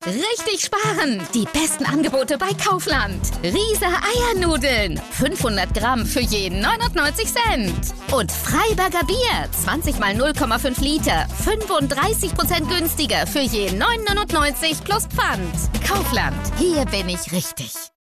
Richtig sparen! Die besten Angebote bei Kaufland. Riese Eiernudeln. 500 Gramm für jeden 99 Cent. Und Freiberger Bier. 20 mal 0,5 Liter. 35% günstiger für jeden 9,99 plus Pfand. Kaufland. Hier bin ich richtig.